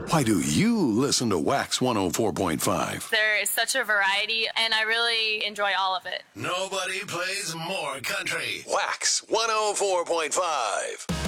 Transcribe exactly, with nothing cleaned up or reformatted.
Why do you listen to Wax one oh four point five? There is such a variety, and I really enjoy all of it. Nobody plays more country. Wax one oh four point five.